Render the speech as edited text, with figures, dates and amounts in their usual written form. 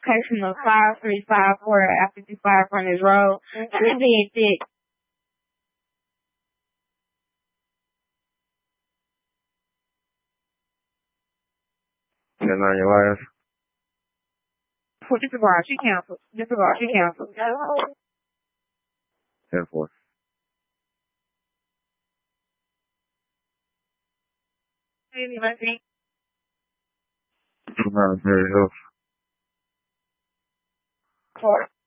location of 5354 F55 Frontage Road. And being thick. On your last? Disregard. She canceled. Disregard. She canceled. 10-4. Anybody? Very good. 4.